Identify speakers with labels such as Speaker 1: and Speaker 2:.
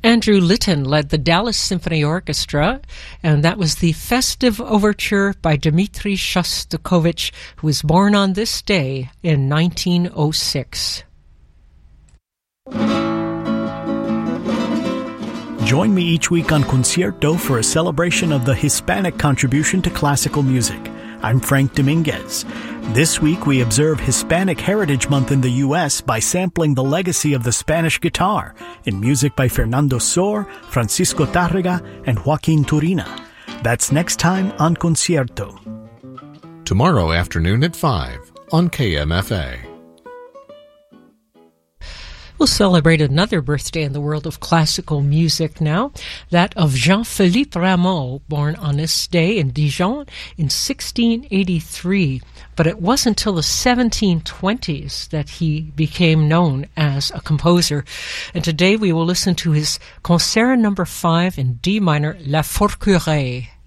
Speaker 1: Andrew Litton led the Dallas Symphony Orchestra, and that was the Festive Overture by Dmitri Shostakovich, who was born on this day in 1906.
Speaker 2: Join me each week on Concierto for a celebration of the Hispanic contribution to classical music. I'm Frank Dominguez. This week we observe Hispanic Heritage Month in the U.S. by sampling the legacy of the Spanish guitar in music by Fernando Sor, Francisco Tárrega, and Joaquin Turina. That's next time on Concierto.
Speaker 3: Tomorrow afternoon at 5 on KMFA.
Speaker 1: We'll celebrate another birthday in the world of classical music now, that of Jean-Philippe Rameau, born on this day in Dijon in 1683. But it wasn't until the 1720s that he became known as a composer. And today we will listen to his Concert No. 5 in D minor, La Forquerie.